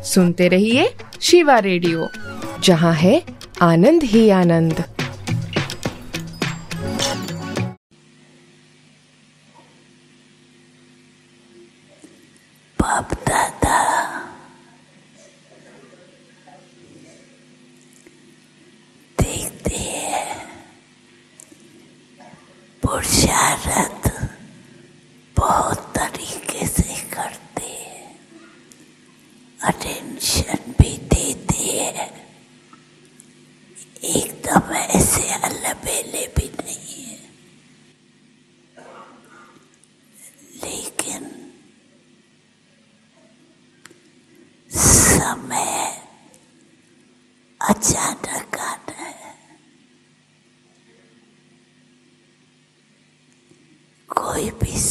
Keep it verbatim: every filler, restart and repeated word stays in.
सुनते रहिए शिवा रेडियो, जहाँ है आनंद ही आनंद। बाप दादा देखते हैं, पुरुषार्थ बहुत तरीके से करते हैं, अटेंशन भी देते हैं, एकदम ऐसे अलबेले भी नहीं है, लेकिन समय अचानक आता है। कोई भी